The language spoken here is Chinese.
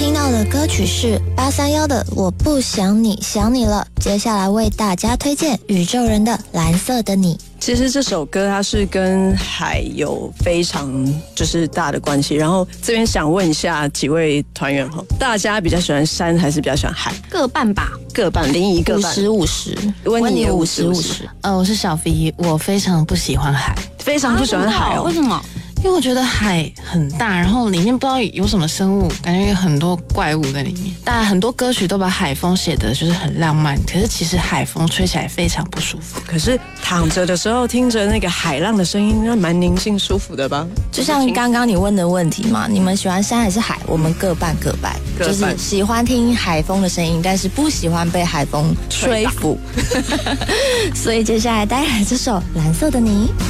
听到的歌曲是831的《我不想你想你了》，接下来为大家推荐宇宙人的《蓝色的你》。 其实这首歌它是跟海有非常大的关系，然后这边想问一下几位团员哈，大家比较喜欢山还是比较喜欢海？ 各半吧， 各半，林怡各半 50-50， 温妮 50-50。 我是小 V， 我非常不喜欢海， 非常不喜欢海哦。 为什么？ 因为我觉得海很大，然后里面不知道有什么生物，感觉有很多怪物在里面。当然很多歌曲都把海风写得就是很浪漫，可是其实海风吹起来非常不舒服。 可是躺着的时候听着那个海浪的声音，那蛮宁静舒服的吧？ 就像刚刚你问的问题嘛，你们喜欢山还是海？我们各半各半，就是喜欢听海风的声音，但是不喜欢被海风吹拂。所以接下来带来这首《蓝色的你》。